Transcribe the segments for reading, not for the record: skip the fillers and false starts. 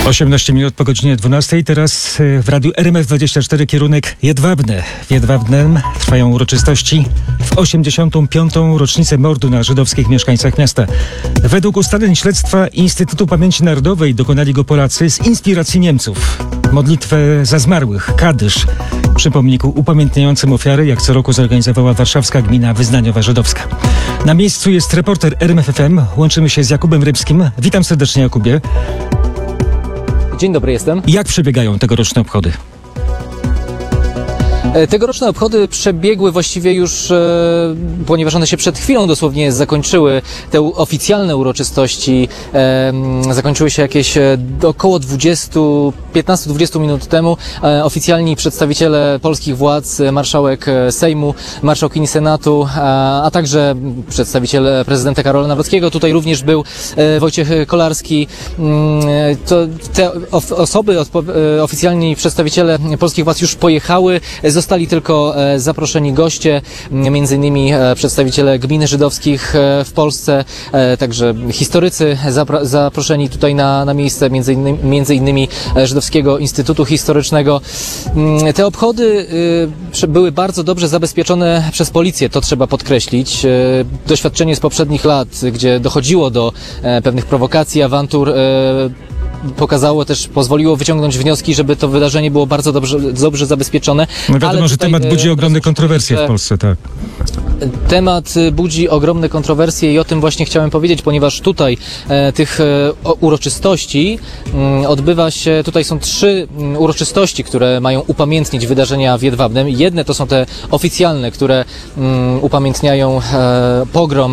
18 minut po godzinie 12. Teraz w radiu RMF24 kierunek Jedwabne. W Jedwabnem trwają uroczystości w 85. rocznicę mordu na żydowskich mieszkańcach miasta. Według ustaleń śledztwa Instytutu Pamięci Narodowej dokonali go Polacy z inspiracji Niemców. Modlitwę za zmarłych, kadysz, przy pomniku upamiętniającym ofiary, jak co roku zorganizowała warszawska gmina wyznaniowa żydowska. Na miejscu jest reporter RMF FM. Łączymy się z Jakubem Rybskim. Witam serdecznie, Jakubie. Dzień dobry, jestem. Jak przebiegają tegoroczne obchody? Tegoroczne obchody przebiegły właściwie już, ponieważ one się przed chwilą dosłownie zakończyły, te oficjalne uroczystości zakończyły się jakieś około 15-20 minut temu. Oficjalni przedstawiciele polskich władz, marszałek Sejmu, marszałkini Senatu, a także przedstawiciel prezydenta Karola Nawrockiego, tutaj również był Wojciech Kolarski. Te osoby, oficjalni przedstawiciele polskich władz już pojechały. Zostali tylko zaproszeni goście, między innymi przedstawiciele gmin żydowskich w Polsce, także historycy zaproszeni tutaj na miejsce, między innymi Żydowskiego Instytutu Historycznego. Te obchody były bardzo dobrze zabezpieczone przez policję, to trzeba podkreślić. Doświadczenie z poprzednich lat, gdzie dochodziło do pewnych prowokacji, awantur, pokazało też, pozwoliło wyciągnąć wnioski, żeby to wydarzenie było bardzo dobrze zabezpieczone. No wiadomo, że temat budzi ogromne kontrowersje w Polsce, tak. Temat budzi ogromne kontrowersje i o tym właśnie chciałem powiedzieć, ponieważ tutaj tych uroczystości odbywa się, tutaj są 3 uroczystości, które mają upamiętnić wydarzenia w Jedwabnem. Jedne to są te oficjalne, które upamiętniają pogrom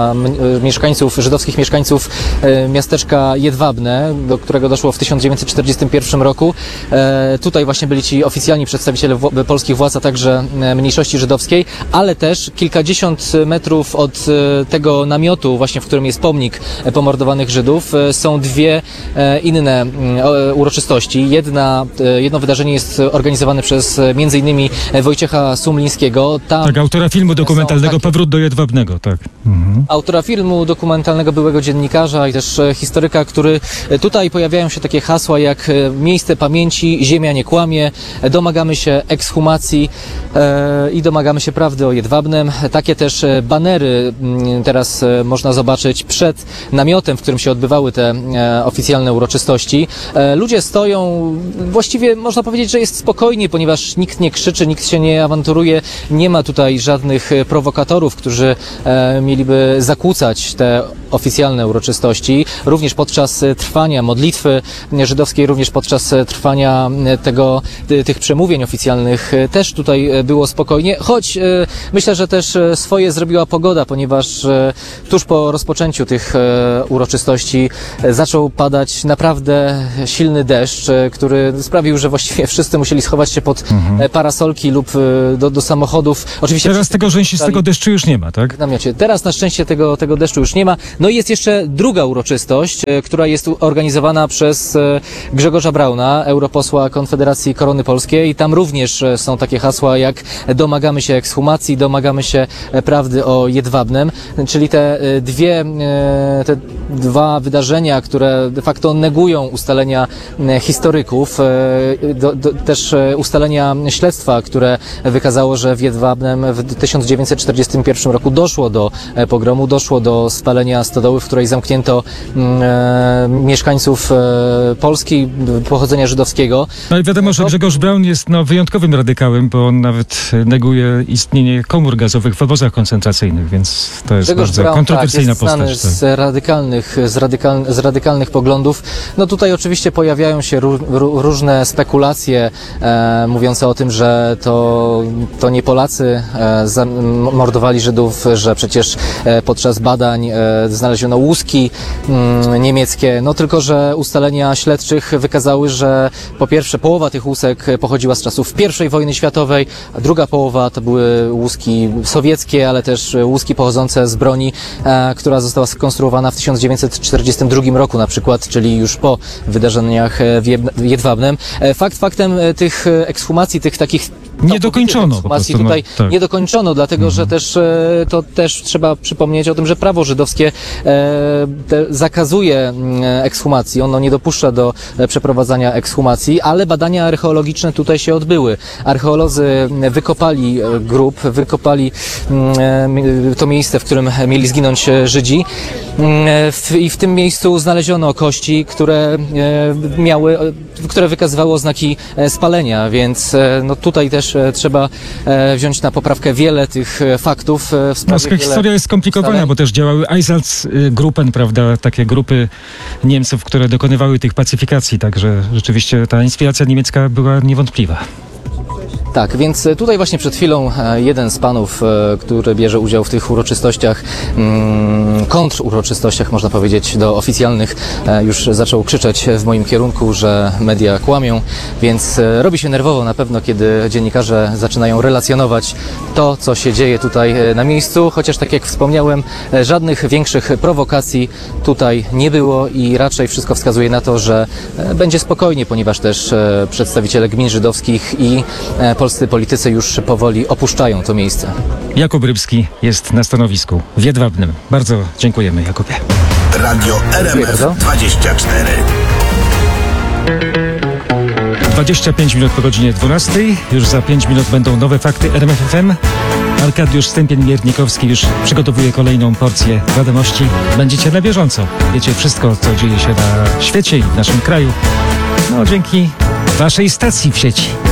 żydowskich mieszkańców miasteczka Jedwabne, do którego doszło w 1941 roku. Tutaj właśnie byli ci oficjalni przedstawiciele polskich władz, a także mniejszości żydowskiej, ale też kilkadziesiąt metrów od tego namiotu, właśnie w którym jest pomnik pomordowanych Żydów, są 2 inne uroczystości. Jedno wydarzenie jest organizowane przez między innymi Wojciecha Sumlińskiego. Tak, autora filmu dokumentalnego Powrót do Jedwabnego, tak. Mhm. Autora filmu dokumentalnego, byłego dziennikarza i też historyka, który tutaj pojawiają się takie hasła jak miejsce pamięci, ziemia nie kłamie, domagamy się ekshumacji i domagamy się prawdy o Jedwabnem. Takie też banery teraz można zobaczyć przed namiotem, w którym się odbywały te oficjalne uroczystości. Ludzie stoją, właściwie można powiedzieć, że jest spokojnie, ponieważ nikt nie krzyczy, nikt się nie awanturuje, nie ma tutaj żadnych prowokatorów, którzy mieliby zakłócać te oficjalne uroczystości. Również podczas trwania modlitwy żydowskiej, również podczas trwania tych przemówień oficjalnych też tutaj było spokojnie, choć myślę, że też swoje zrobiła pogoda, ponieważ tuż po rozpoczęciu tych uroczystości zaczął padać naprawdę silny deszcz, który sprawił, że właściwie wszyscy musieli schować się pod parasolki lub do samochodów. Oczywiście teraz tego rzęsistego deszczu już nie ma, tak? W namiocie. Teraz na szczęście tego deszczu już nie ma. No i jest jeszcze druga uroczystość, która jest organizowana przez Grzegorza Brauna, europosła Konfederacji Korony Polskiej, i tam również są takie hasła jak domagamy się ekshumacji, domagamy się prawdy o Jedwabnem, czyli te dwa wydarzenia, które de facto negują ustalenia historyków, też ustalenia śledztwa, które wykazało, że w Jedwabnem w 1941 roku doszło do pogromu, doszło do spalenia stodoły, w której zamknięto mieszkańców Polski pochodzenia żydowskiego. No i wiadomo, że Grzegorz Braun jest wyjątkowym radykałem, bo on nawet neguje istnienie komór gazowych w obozach koncentracyjnych, więc to jest Grzegorz bardzo Braun, kontrowersyjna postać. Jest znany z radykalnych poglądów. No tutaj oczywiście pojawiają się różne spekulacje mówiące o tym, że to nie Polacy mordowali Żydów, że przecież podczas badań znaleziono łuski niemieckie, no tylko że ustalenia śledczych wykazały, że po pierwsze połowa tych łusek pochodziła z czasów I wojny światowej, a druga połowa to były łuski sowieckie, ale też łuski pochodzące z broni, która została skonstruowana w 1942 roku na przykład, czyli już po wydarzeniach w Jedwabnem. Faktem tych ekshumacji, tych takich Nie dokończono po ekshumacji prostu, tutaj tak. nie dokończono, dlatego że też to też trzeba przypomnieć o tym, że prawo żydowskie zakazuje ekshumacji. Ono nie dopuszcza do przeprowadzania ekshumacji, ale badania archeologiczne tutaj się odbyły. Archeolodzy wykopali grób, wykopali to miejsce, w którym mieli zginąć Żydzi i w tym miejscu znaleziono kości, które wykazywały oznaki spalenia, więc no tutaj też trzeba wziąć na poprawkę wiele tych faktów. W sprawie Historia jest skomplikowana, ustaleń. bo też działały Einsatzgruppen, prawda, takie grupy Niemców, które dokonywały tych pacyfikacji, także rzeczywiście ta inspiracja niemiecka była niewątpliwa. Tak, więc tutaj właśnie przed chwilą jeden z panów, który bierze udział w tych uroczystościach, kontruroczystościach, można powiedzieć, do oficjalnych, już zaczął krzyczeć w moim kierunku, że media kłamią, więc robi się nerwowo na pewno, kiedy dziennikarze zaczynają relacjonować to, co się dzieje tutaj na miejscu, chociaż tak jak wspomniałem, żadnych większych prowokacji tutaj nie było i raczej wszystko wskazuje na to, że będzie spokojnie, ponieważ też przedstawiciele gmin żydowskich i polscy politycy już powoli opuszczają to miejsce. Jakub Rybski jest na stanowisku w Jedwabnem. Bardzo dziękujemy, Jakubie. Radio RMF 24. 25 minut po godzinie 12. Już za 5 minut będą nowe fakty RMF FM. Arkadiusz Stępień-Miernikowski już przygotowuje kolejną porcję wiadomości. Będziecie na bieżąco. Wiecie wszystko, co dzieje się na świecie i w naszym kraju. No, dzięki waszej stacji w sieci.